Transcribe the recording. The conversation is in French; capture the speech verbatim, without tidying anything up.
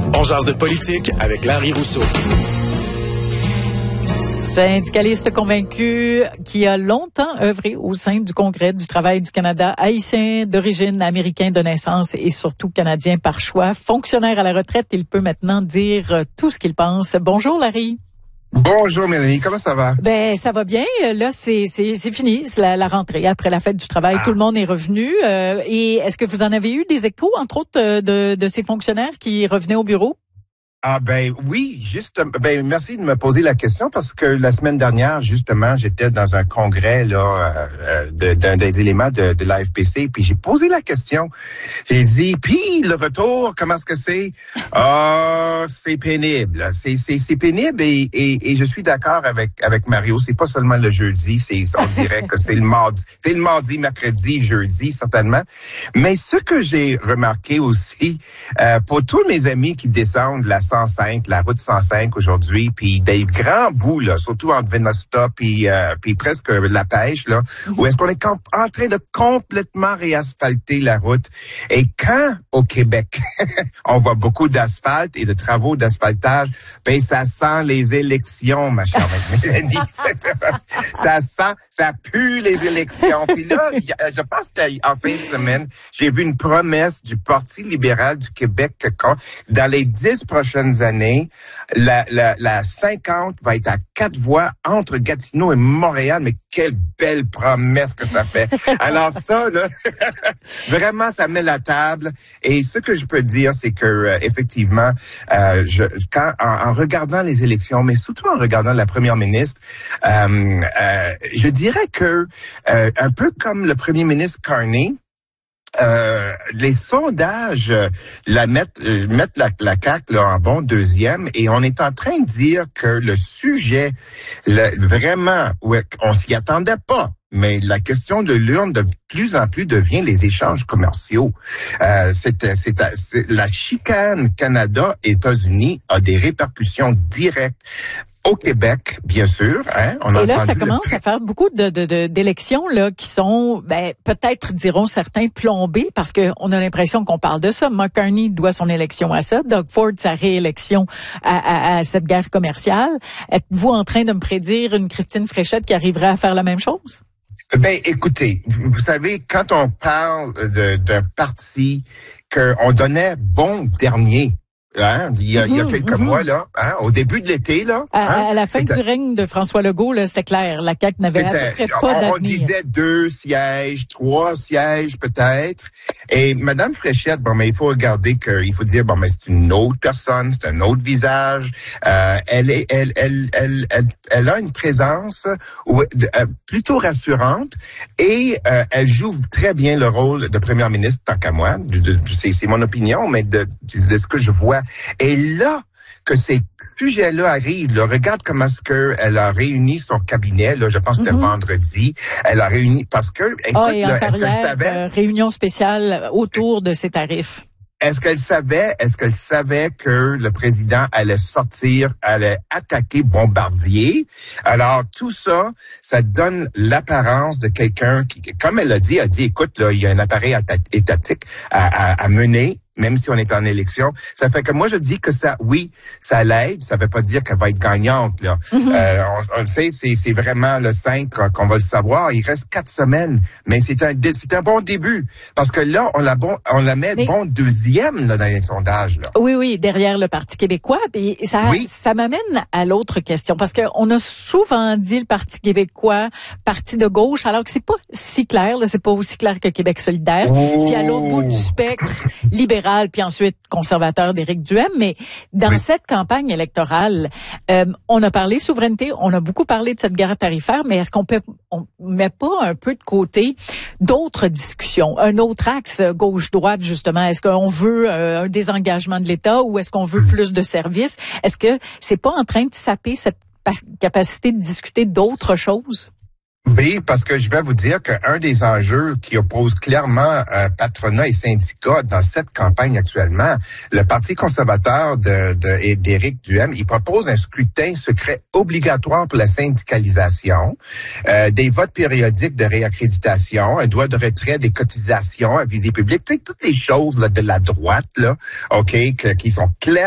On jase de politique avec Larry Rousseau. Syndicaliste convaincu qui a longtemps œuvré au sein du Congrès du travail du Canada, haïtien d'origine, américain de naissance et surtout canadien par choix. Fonctionnaire à la retraite, il peut maintenant dire tout ce qu'il pense. Bonjour Larry. Bonjour Mélanie, comment ça va? Ben ça va bien. Là c'est c'est c'est fini, c'est la, la rentrée après la fête du travail. Ah. Tout le monde est revenu. Euh, et est-ce que vous en avez eu des échos, entre autres, de de ces fonctionnaires qui revenaient au bureau? Ah ben oui, juste ben merci de me poser la question parce que la semaine dernière justement j'étais dans un congrès là euh, de, d'un des éléments de, de l'A F P C puis j'ai posé la question. J'ai dit puis le retour comment est-ce que c'est? Ah c'est pénible, c'est c'est c'est pénible et et, et je suis d'accord avec avec Mario. C'est pas seulement le jeudi, c'est on dirait que c'est le mardi, c'est le mardi, mercredi, jeudi certainement. Mais ce que j'ai remarqué aussi euh, pour tous mes amis qui descendent la cent cinq, la route cent cinq aujourd'hui, puis des grands bouts là, surtout entre Vénosta puis euh, puis presque la pêche là, où est-ce qu'on est en train de complètement réasphalter la route. Et quand au Québec on voit beaucoup d'asphalte et de travaux d'asphaltage, ben ça sent les élections, ma chère Mélanie. ça sent, ça pue les élections. Puis là, je pense qu'en fin de semaine, j'ai vu une promesse du Parti libéral du Québec que quand, dans les dix prochaines années, la, la, la cinquante va être à quatre voies entre Gatineau et Montréal. Mais quelle belle promesse que ça fait. Alors ça, là, vraiment, ça met la table. Et ce que je peux dire, c'est que euh, effectivement, euh, je, quand en, en regardant les élections, mais surtout en regardant la première ministre, euh, euh, je dirais que euh, un peu comme le premier ministre Carney, Euh, les sondages euh, la mettent, euh, mettent la, la C A Q là, en bon deuxième et on est en train de dire que le sujet, le, vraiment, ouais, on s'y attendait pas. Mais la question de l'urne de plus en plus devient les échanges commerciaux. Euh, c'est, c'est, c'est, la chicane Canada-États-Unis a des répercussions directes. Au Québec, bien sûr. Hein, on a Et là, ça le... commence à faire beaucoup de, de, de d'élections là qui sont, ben, peut-être diront certains plombées parce que on a l'impression qu'on parle de ça. Mark Carney doit son élection à ça, Doug Ford sa réélection à, à, à cette guerre commerciale. Êtes-vous en train de me prédire une Christine Fréchette qui arriverait à faire la même chose? Ben, écoutez, vous savez, quand on parle de, d'un parti qu'on donnait bon dernier. Hein, il y a, mm-hmm, il y a quelques mm-hmm. mois, là, hein, au début de l'été, là. À, hein, à la fin du règne de François Legault, là, c'était clair. La C A Q n'avait à peu près pas on, d'avenir. On disait deux sièges, trois sièges, peut-être. Et Madame Fréchette, bon, mais il faut regarder que, il faut dire, bon, mais c'est une autre personne, c'est un autre visage. Euh, elle est, elle, elle, elle, elle, elle a une présence où, euh, plutôt rassurante et euh, elle joue très bien le rôle de première ministre, tant qu'à moi. De, de, c'est, c'est mon opinion, mais de, de ce que je vois. Et là, que ces sujets-là arrivent, là, regarde comment est-ce qu'elle a réuni son cabinet, là, je pense que c'était mm-hmm. vendredi, elle a réuni, parce que, écoute, oh, et en là, carrière, est-ce qu'elle savait? Euh, réunion spéciale autour de ces tarifs. Est-ce qu'elle savait, est-ce qu'elle savait que le président allait sortir, allait attaquer Bombardier? Alors, tout ça, ça donne l'apparence de quelqu'un qui, comme elle l'a dit, elle a dit, écoute, là, il y a un appareil étatique à, à, à mener. Même si on est en élection, ça fait que moi je dis que ça, oui, ça l'aide. Ça veut pas dire qu'elle va être gagnante là. Mm-hmm. Euh, on, on le sait, c'est, c'est vraiment le cinq qu'on va le savoir. Il reste quatre semaines, mais c'est un, c'est un bon début parce que là on la bon, on la met mais, bon deuxième là dans les sondages là. Oui, oui, derrière le Parti québécois. Et ça, oui. ça m'amène à l'autre question parce que on a souvent dit le Parti québécois, parti de gauche, alors que c'est pas si clair. Là, c'est pas aussi clair que Québec solidaire. Oh. Puis à l'autre bout du spectre, libéral. Puis ensuite conservateur d'Éric Duhaime. Mais dans oui. cette campagne électorale, euh, on a parlé souveraineté, on a beaucoup parlé de cette guerre tarifaire, mais est-ce qu'on peut, on met pas un peu de côté d'autres discussions, un autre axe gauche-droite justement? Est-ce qu'on veut euh, un désengagement de l'État ou est-ce qu'on veut plus de services? Est-ce que c'est pas en train de saper cette capacité de discuter d'autres choses? Oui, parce que je vais vous dire qu'un des enjeux qui oppose clairement euh, patronat et syndicats dans cette campagne actuellement, le Parti conservateur de, de, d'Éric Duhaime, il propose un scrutin secret obligatoire pour la syndicalisation, euh, des votes périodiques de réaccréditation, un droit de retrait des cotisations à visée publique, tu sais, toutes les choses là, de la droite, là, OK, que, qui sont claires.